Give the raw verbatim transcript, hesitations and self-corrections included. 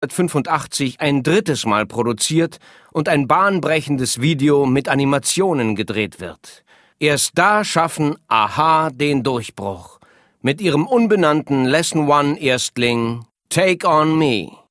neunzehnhundertfünfundachtzig ein drittes Mal produziert und ein bahnbrechendes Video mit Animationen gedreht wird. Erst da schaffen a-ha den Durchbruch mit ihrem unbenannten Lesson One Erstling Take on Me.